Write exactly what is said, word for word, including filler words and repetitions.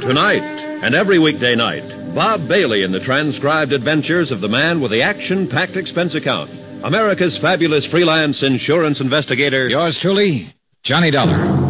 Tonight, and every weekday night, Bob Bailey in the transcribed adventures of the man with the action-packed expense account. America's fabulous freelance insurance investigator. Yours truly, Johnny Dollar.